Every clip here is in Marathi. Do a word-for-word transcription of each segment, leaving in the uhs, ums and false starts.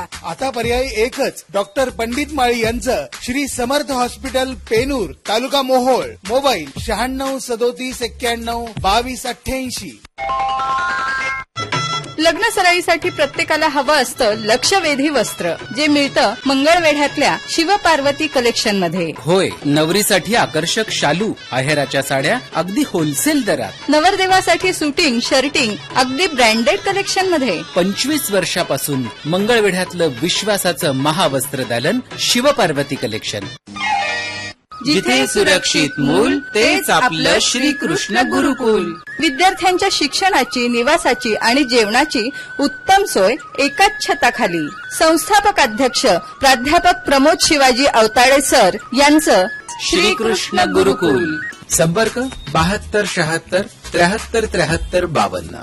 आता पर्याय एकच, डॉक्टर पंडित माळी यांचं श्री समर्थ हॉस्पिटल, पेनूर, तालुका मोहोळ. मोबाईल शहाण्णव सदोतीस एक्क्याण्णव बावीस अठ्ठ्याऐंशी. लग्न सराईसाठी प्रत्येकाला हवं असतं लक्षवेधी वस्त्र, जे मिळतं मंगळवेढ्यातल्या शिवपार्वती कलेक्शन मध्ये. होय, नवरीसाठी आकर्षक शालू, आहेराच्या साड्या अगदी होलसेल दरात. नवरदेवासाठी सुटिंग, शर्टिंग अगदी ब्रँडेड कलेक्शन मध्ये. पंचवीस वर्षापासून मंगळवेढ्यातलं विश्वासाचं महावस्त्र दालन शिवपार्वती कलेक्शन. जिथे सुरक्षित मूल तेच आपलं श्रीकृष्ण गुरुकुल. विद्यार्थ्यांच्या शिक्षणाची, निवासाची आणि जेवणाची उत्तम सोय एकाच छताखाली. संस्थापक अध्यक्ष प्राध्यापक प्रमोद शिवाजी अवताळे सर यांचं श्रीकृष्ण गुरुकुल. संपर्क बहात्तर शहात्तर त्र्याहत्तर त्र्याहत्तर बावन्न.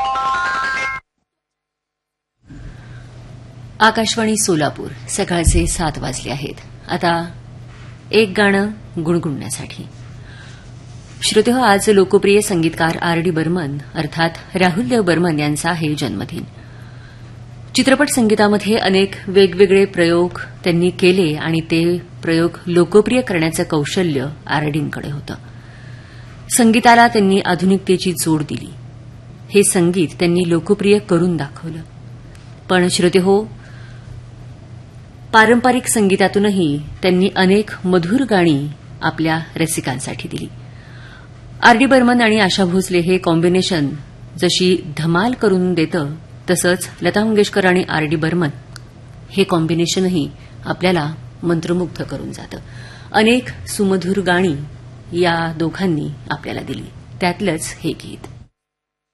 आकाशवाणी सोलापूर. सकाळचे सात वाजले आहेत. आता एक गाणं गुणगुणण्यासाठी. श्रोतेहो, आज लोकप्रिय संगीतकार आर डी बर्मन अर्थात राहुलदेव बर्मन यांचा आहे जन्मदिन. चित्रपट संगीतामध्ये अनेक वेगवेगळे प्रयोग त्यांनी केले आणि ते प्रयोग लोकप्रिय करण्याचं कौशल्य आरडींकडे होतं. संगीताला त्यांनी आधुनिकतेची जोड दिली. हे संगीत त्यांनी लोकप्रिय करून दाखवलं. पण श्रोतेहो, पारंपरिक संगीतातूनही त्यांनी अनेक मधुर गाणी आपल्या रसिकांसाठी दिली. आर डी बर्मन आणि आशा भोसले हे कॉम्बिनेशन जशी धमाल करून देतं, तसंच लता मंगेशकर आणि आर डी बर्मन हे कॉम्बिनेशनही आपल्याला मंत्रमुग्ध करून जातं. अनेक सुमधुर गाणी या दोघांनी आपल्याला दिली. त्यातलंच हे गीत.